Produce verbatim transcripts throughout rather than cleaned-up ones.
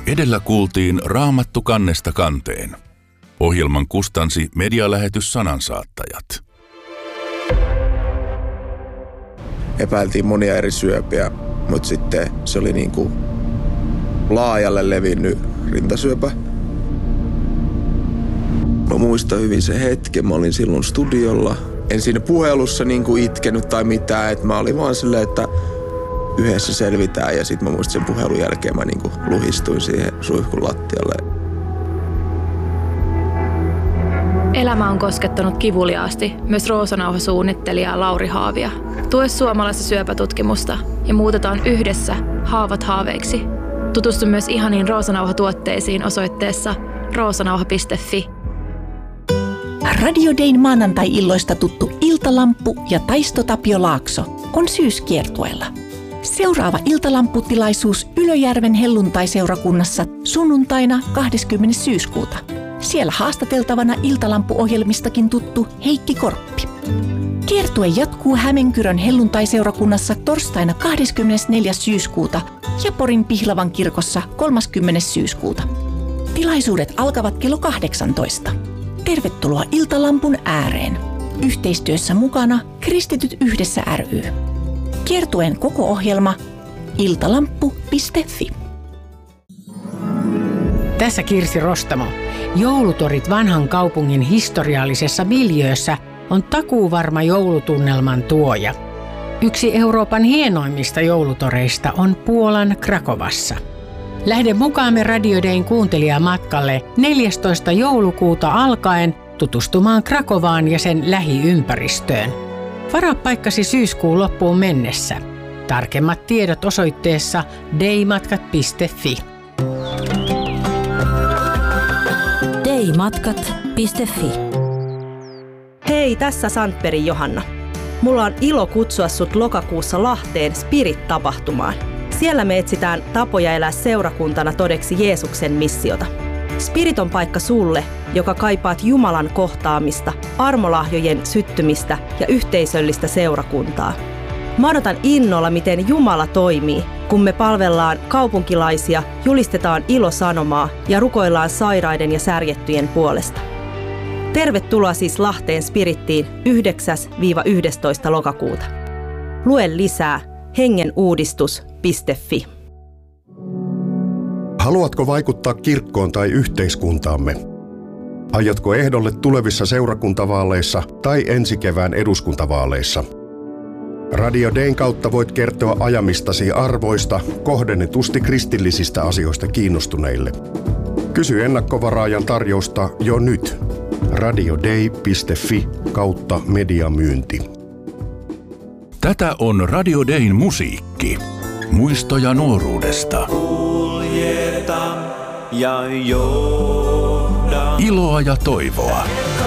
Edellä kuultiin Raamattu kannesta kanteen. Ohjelman kustansi medialähetys Sanansaattajat. Epäiltiin monia eri syöpiä, mutta sitten se oli niin kuin laajalle levinnyt rintasyöpä. Mä muistan hyvin se hetken, mä olin silloin studiolla. En siinä puhelussa niin kuin itkenyt tai mitään, että mä olin vaan silleen, että yhdessä selvitään, ja sitten mä muistin sen puhelun jälkeen mä niin kuin luhistuin siihen suihkun lattialle. Elämä on koskettanut kivuliaasti myös Roosanauha-suunnittelijaa Lauri Haavia. Tue suomalaista syöpätutkimusta ja muutetaan yhdessä haavat haaveiksi. Tutustu myös ihaniin Roosanauha-tuotteisiin osoitteessa roosanauha piste fi. Radio Dayn maanantai-illoista tuttu Iltalamppu ja Taisto Tapio Laakso on syyskiertueella. Seuraava iltalamputilaisuus Ylöjärven helluntaiseurakunnassa sunnuntaina kahdeskymmenes syyskuuta. Siellä haastateltavana Iltalampu-ohjelmistakin tuttu Heikki Korppi. Kiertue jatkuu Hämeenkyrön helluntaiseurakunnassa torstaina kahdeskymmenesneljäs syyskuuta ja Porin Pihlavan kirkossa kolmaskymmenes syyskuuta. Tilaisuudet alkavat kello kahdeksantoista. Tervetuloa Iltalampun ääreen. Yhteistyössä mukana Kristityt yhdessä ry. Kiertueen koko ohjelma iltalamppu piste fi. Tässä Kirsi Rostamo. Joulutorit vanhan kaupungin historiallisessa miljöössä on takuuvarma joulutunnelman tuoja. Yksi Euroopan hienoimmista joulutoreista on Puolan Krakovassa. Lähde mukaamme Radio Dayn kuuntelijamatkalle neljästoista joulukuuta alkaen tutustumaan Krakovaan ja sen lähiympäristöön. Varaa paikkasi syyskuun loppuun mennessä. Tarkemmat tiedot osoitteessa daymatkat piste fi. daymatkat piste fi. Hei, tässä Sandbergin Johanna. Mulla on ilo kutsua sut lokakuussa Lahteen Spirit-tapahtumaan. Siellä me etsitään tapoja elää seurakuntana todeksi Jeesuksen missiota. Spirit on paikka sulle, joka kaipaat Jumalan kohtaamista, armolahjojen syttymistä ja yhteisöllistä seurakuntaa. Mä odotan innolla, miten Jumala toimii, kun me palvellaan kaupunkilaisia, julistetaan ilosanomaa ja rukoillaan sairaiden ja särjettyjen puolesta. Tervetuloa siis Lahteen Spirittiin yhdeksäs yhdestoista lokakuuta. Lue lisää hengenuudistus piste fi. Haluatko vaikuttaa kirkkoon tai yhteiskuntaamme? Aiotko ehdolle tulevissa seurakuntavaaleissa tai ensi kevään eduskuntavaaleissa? Radio Dayn kautta voit kertoa ajamistasi arvoista kohdennetusti kristillisistä asioista kiinnostuneille. Kysy ennakkovaraajan tarjousta jo nyt. radioday piste fi kautta mediamyynti. Tätä on Radio Dayn musiikki. Muistoja nuoruudesta. Ja johda. Iloa ja toivoa.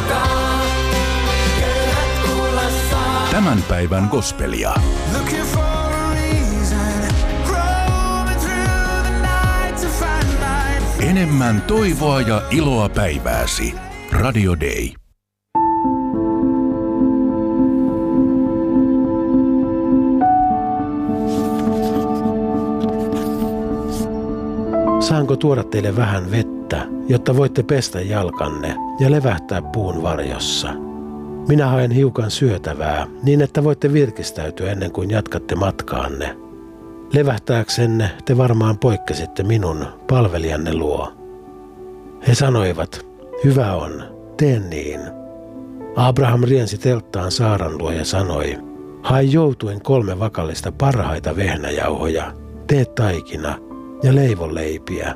Tämän päivän gospelia. Enemmän toivoa ja iloa päivääsi. Radio Day. Saanko tuoda teille vähän vettä, jotta voitte pestä jalkanne ja levähtää puun varjossa? Minä haen hiukan syötävää, niin että voitte virkistäytyä ennen kuin jatkatte matkaanne. Levähtääksenne te varmaan poikkesitte minun palvelijanne luo. He sanoivat, hyvä on, tee niin. Abraham riensi telttaan Saaran luo ja sanoi, hae joutuen kolme vakallista parhaita vehnäjauhoja, tee taikina ja leivon leipiä.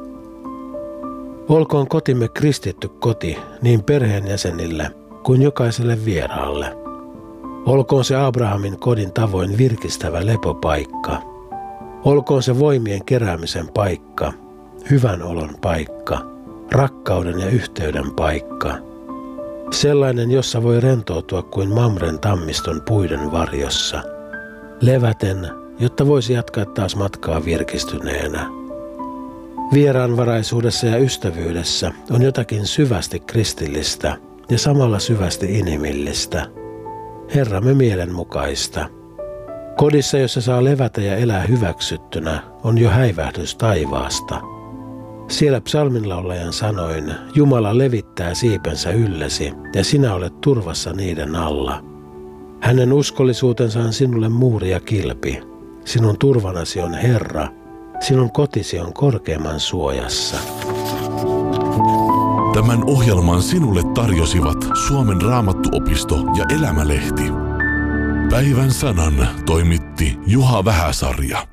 Olkoon kotimme kristitty koti niin perheenjäsenille kuin jokaiselle vieraalle. Olkoon se Abrahamin kodin tavoin virkistävä lepopaikka. Olkoon se voimien keräämisen paikka, hyvän olon paikka, rakkauden ja yhteyden paikka. Sellainen, jossa voi rentoutua kuin Mamren tammiston puiden varjossa. Leväten, jotta voisi jatkaa taas matkaa virkistyneenä. Vieraanvaraisuudessa ja ystävyydessä on jotakin syvästi kristillistä ja samalla syvästi inhimillistä. Herramme mielenmukaista. Kodissa, jossa saa levätä ja elää hyväksyttynä, on jo häivähdys taivaasta. Siellä psalminlaulajan sanoin, Jumala levittää siipensä yllesi ja sinä olet turvassa niiden alla. Hänen uskollisuutensa on sinulle muuri ja kilpi. Sinun turvanasi on Herra, sinun kotisi on korkeimman suojassa. Tämän ohjelman sinulle tarjosivat Suomen Raamattuopisto ja Elämälehti. Päivän sanan toimitti Juha Vähäsarja.